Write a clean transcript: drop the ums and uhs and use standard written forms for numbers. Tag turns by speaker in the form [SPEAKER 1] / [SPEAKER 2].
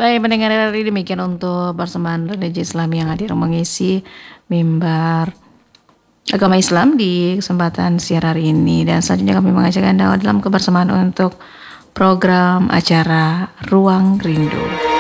[SPEAKER 1] Baik, pendengar RRI, demikian untuk persembahan religi Islam yang hadir mengisi mimbar agama Islam di kesempatan siar hari ini. Dan selanjutnya kami mengajak Anda dalam kebersamaan untuk program acara Ruang Rindu.